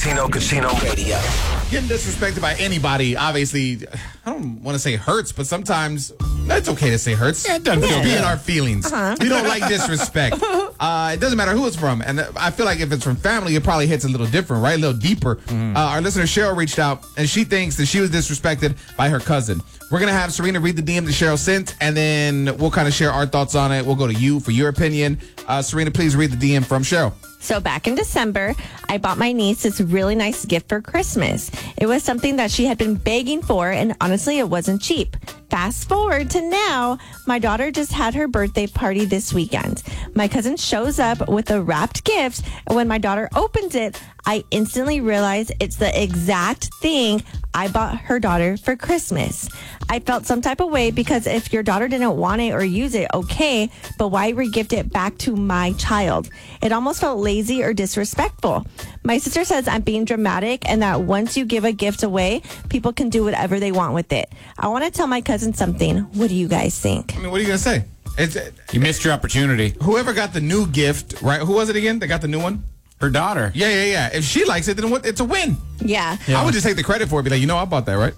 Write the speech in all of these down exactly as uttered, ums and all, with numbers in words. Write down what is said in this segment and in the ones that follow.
Casino Casino Radio. Getting disrespected by anybody, obviously, I don't want to say hurts, but sometimes it's okay to say hurts. Yeah, it doesn't feel Be good. in our feelings. Uh-huh. We don't like disrespect. Uh, it doesn't matter who it's from. And I feel like if it's from family, it probably hits a little different, right? A little deeper. Uh, our listener Cheryl reached out, and she thinks that she was disrespected by her cousin. We're going to have Serena read the D M that Cheryl sent, and then we'll kind of share our thoughts on it. We'll go to you for your opinion. Uh, Serena, please read the D M from Cheryl. So back in December, I bought my niece this really nice gift for Christmas. It was something that she had been begging for, and honestly, it wasn't cheap. Fast forward to now, my daughter just had her birthday party this weekend. My cousin shows up with a wrapped gift, and when my daughter opens it, I instantly realize it's the exact thing I bought her daughter for Christmas. I felt some type of way because if your daughter didn't want it or use it, okay, but why regift it back to my child? It almost felt lazy or disrespectful. My sister says I'm being dramatic and that once you give a gift away, people can do whatever they want with it. I want to tell my cousin something. What do you guys think? I mean, what are you going to say? It's, You missed your opportunity. whoever got the new gift, right? Who was it again that got the new one? Her daughter. Yeah, yeah, yeah. If she likes it, then what? It's a win. Yeah. I would just take the credit for it. Be like, you know, I bought that, right?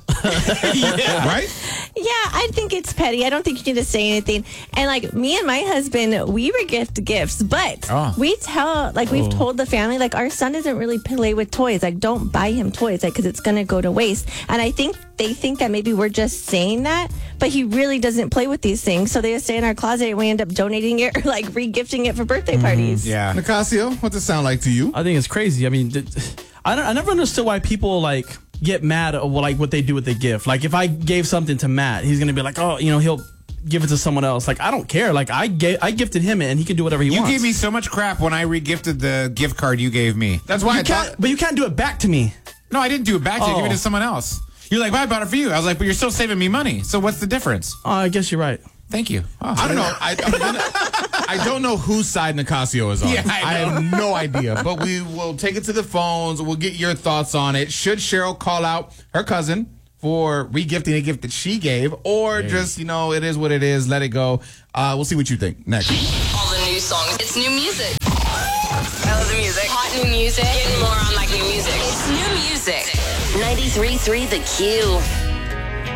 yeah. Right? Yeah, I think it's petty. I don't think you need to say anything. And like me and my husband, we regift gifts, but Oh. we tell, like we've told the family, like our son doesn't really play with toys. Like don't buy him toys, like because it's gonna go to waste. And I think they think that maybe we're just saying that, but he really doesn't play with these things. So they just stay in our closet and we end up donating it or like regifting it for birthday parties. Yeah. Nicasio, what's it sound like to you? I think it's crazy. I mean, th- I, don't, I never understood why people like get mad at like what they do with the gift. Like if I gave something to Matt, he's gonna be like, oh, you know, he'll give it to someone else. Like I don't care. Like I gave, I gifted him it, and he can do whatever he You wants. gave me so much crap when I regifted the gift card you gave me. That's why You I can't, thought. but you can't do it back to me. No, I didn't do it back to you. I Oh. gave it to someone else. You're like, well, I bought it for you. I was like, but you're still saving me money. So what's the difference? Oh, I guess you're right. Thank you. Oh, I don't know. I, I'm gonna- I don't know whose side Nicasio is on. Yeah, I know. have no idea. But we will take it to the phones. We'll get your thoughts on it. Should Cheryl call out her cousin for regifting a gift that she gave, or just, you know, it is what it is, let it go? Uh, we'll see what you think. Next. All the new songs. It's new music. I love the music. Hot new music. Getting more on like new music. It's new music. ninety-three point three The Q.